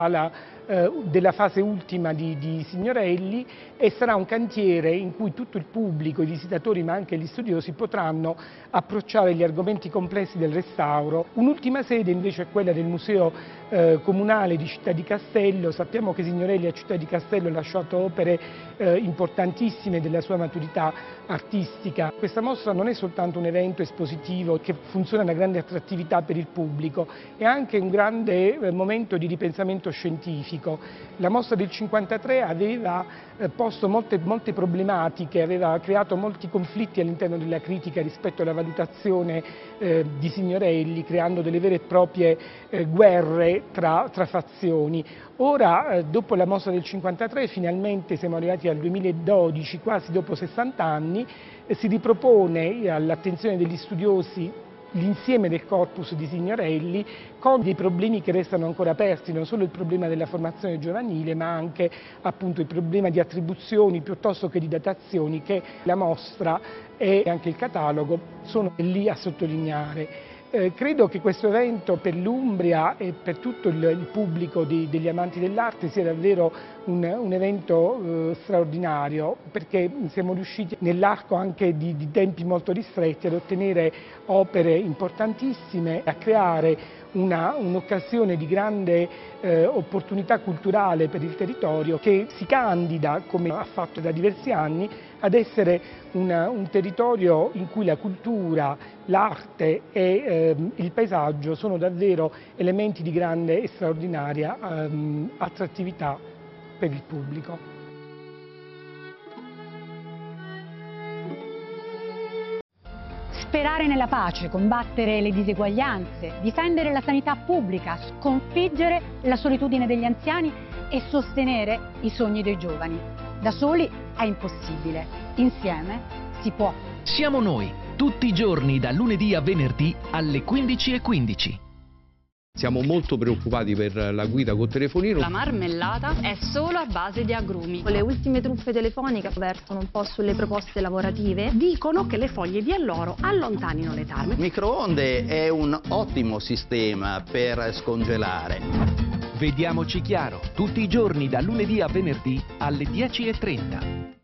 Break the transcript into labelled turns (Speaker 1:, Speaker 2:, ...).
Speaker 1: della fase ultima di Signorelli, e sarà un cantiere in cui tutto il pubblico, i visitatori ma anche gli studiosi potranno approcciare gli argomenti complessi del restauro. Un'ultima sede invece è quella del Museo Comunale di Città di Castello. Sappiamo che Signorelli a Città di Castello ha lasciato opere importantissime della sua maturità artistica. Questa mostra non è soltanto un evento espositivo che funziona una grande attrattività per il pubblico, è anche un grande momento di ripensamento scientifico. La mostra del 1953 aveva posto molte problematiche, aveva creato molti conflitti all'interno della critica rispetto alla valutazione di Signorelli, creando delle vere e proprie guerre tra fazioni. Ora, dopo la mostra del 1953, finalmente siamo arrivati al 2012, quasi dopo 60 anni, si ripropone all'attenzione degli studiosi l'insieme del corpus di Signorelli, con dei problemi che restano ancora aperti, non solo il problema della formazione giovanile, ma anche appunto il problema di attribuzioni piuttosto che di datazioni, che la mostra e anche il catalogo sono lì a sottolineare. Credo che questo evento per l'Umbria e per tutto il pubblico degli amanti dell'arte sia davvero un evento straordinario, perché siamo riusciti nell'arco anche di tempi molto ristretti ad ottenere opere importantissime, a creare un'occasione di grande opportunità culturale per il territorio, che si candida, come ha fatto da diversi anni, ad essere un territorio in cui la cultura, l'arte e il paesaggio sono davvero elementi di grande e straordinaria attrattività per il pubblico.
Speaker 2: Sperare nella pace, combattere le diseguaglianze, difendere la sanità pubblica, sconfiggere la solitudine degli anziani e sostenere i sogni dei giovani. Da soli è impossibile, insieme si può.
Speaker 3: Siamo noi, tutti i giorni da lunedì a venerdì alle 15:15.
Speaker 4: Siamo molto preoccupati per la guida col telefonino.
Speaker 5: La marmellata è solo a base di agrumi.
Speaker 6: Le ultime truffe telefoniche vertono un po' sulle proposte lavorative.
Speaker 7: Dicono che le foglie di alloro allontanino le tarme.
Speaker 8: Il microonde è un ottimo sistema per scongelare.
Speaker 3: Vediamoci chiaro, tutti i giorni da lunedì a venerdì alle 10:30.